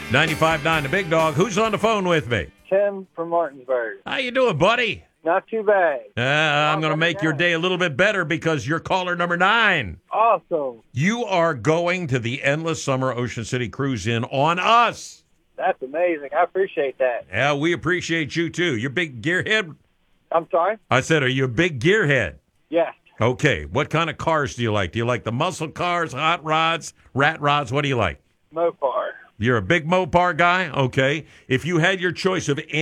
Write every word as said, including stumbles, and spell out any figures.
ninety-five point nine The Big Dog. Who's on the phone with me? Tim from Martinsburg. How you doing, buddy? Not too bad. Uh, I'm going to make your day a little bit better because you're caller number nine. Awesome. You are going to the Endless Summer Ocean City Cruise In on us. That's amazing. I appreciate that. Yeah, we appreciate you, too. You're a big gearhead? I'm sorry? I said, are you a big gearhead? Yes. Okay. What kind of cars do you like? Do you like the muscle cars, hot rods, rat rods? What do you like? Mopar. You're a big Mopar guy? Okay. If you had your choice of